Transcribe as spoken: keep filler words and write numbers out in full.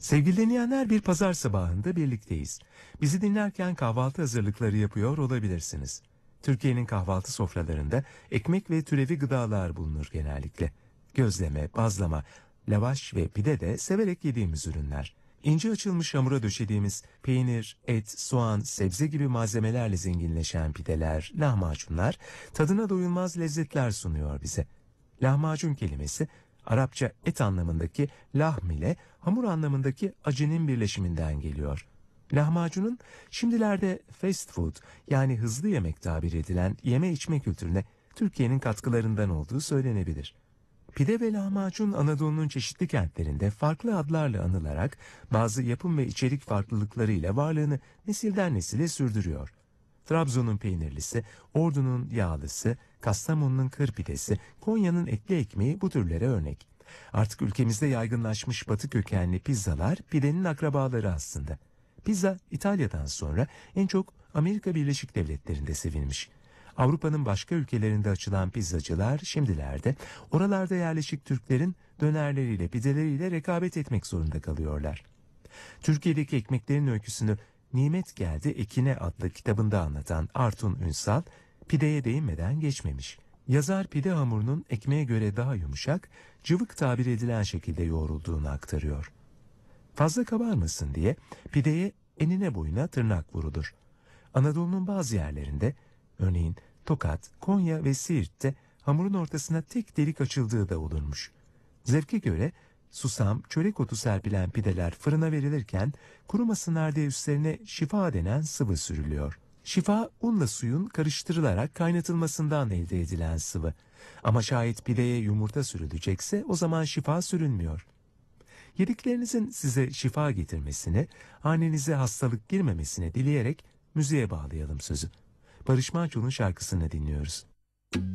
Sevgili dinleyenler, bir pazar sabahında birlikteyiz. Bizi dinlerken kahvaltı hazırlıkları yapıyor olabilirsiniz. Türkiye'nin kahvaltı sofralarında ekmek ve türevi gıdalar bulunur genellikle. Gözleme, bazlama, lavaş ve pide de severek yediğimiz ürünler. İnce açılmış hamura döşediğimiz peynir, et, soğan, sebze gibi malzemelerle zenginleşen pideler, lahmacunlar tadına doyulmaz lezzetler sunuyor bize. Lahmacun kelimesi Arapça et anlamındaki lahm ile hamur anlamındaki acinin birleşiminden geliyor. Lahmacunun şimdilerde fast food, yani hızlı yemek tabir edilen yeme içme kültürüne Türkiye'nin katkılarından olduğu söylenebilir. Pide ve lahmacun Anadolu'nun çeşitli kentlerinde farklı adlarla anılarak bazı yapım ve içerik farklılıklarıyla varlığını nesilden nesile sürdürüyor. Trabzon'un peynirlisi, Ordu'nun yağlısı, Kastamonu'nun kır pidesi, Konya'nın etli ekmeği bu türlere örnek. Artık ülkemizde yaygınlaşmış batı kökenli pizzalar pidenin akrabaları aslında. Pizza İtalya'dan sonra en çok Amerika Birleşik Devletleri'nde sevilmiş. Avrupa'nın başka ülkelerinde açılan pizzacılar şimdilerde oralarda yerleşik Türklerin dönerleriyle pideleriyle rekabet etmek zorunda kalıyorlar. Türkiye'deki ekmeklerin öyküsünü Nimet Geldi Ekine adlı kitabında anlatan Artun Ünsal, pideye değinmeden geçmemiş. Yazar pide hamurunun ekmeğe göre daha yumuşak, cıvık tabir edilen şekilde yoğrulduğunu aktarıyor. Fazla kabarmasın diye pideye enine boyuna tırnak vurulur. Anadolu'nun bazı yerlerinde, örneğin Tokat, Konya ve Siirt'te hamurun ortasına tek delik açıldığı da olurmuş. Zevke göre susam, çörek otu serpilen pideler fırına verilirken kurumasınlar diye üstlerine şifa denen sıvı sürülüyor. Şifa, unla suyun karıştırılarak kaynatılmasından elde edilen sıvı. Ama şayet pideye yumurta sürülecekse o zaman şifa sürülmüyor. Yediklerinizin size şifa getirmesini, hanenize hastalık girmemesini dileyerek müziğe bağlayalım sözü. Barış Manço'nun şarkısını dinliyoruz.